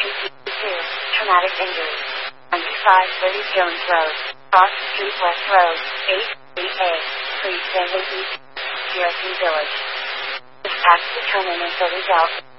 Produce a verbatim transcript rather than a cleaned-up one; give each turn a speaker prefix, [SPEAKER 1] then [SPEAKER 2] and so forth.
[SPEAKER 1] two. Traumatic injury. ninety-five thirty Jones Road. Cross Street West Road. eight three A. Please send an E. Garrison Village. Dispatch determinant of result.